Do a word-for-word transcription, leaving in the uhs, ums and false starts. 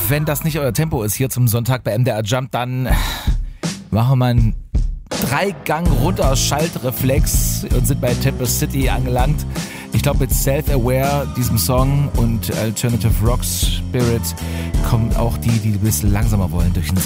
wenn das nicht euer Tempo ist hier zum Sonntag bei M D R Jump, dann machen wir mal einen Dreigang runter Schaltreflex und sind bei Tempo City angelangt. Ich glaube, mit Self-Aware, diesem Song und Alternative Rock Spirit kommen auch die, die ein bisschen langsamer wollen, durch den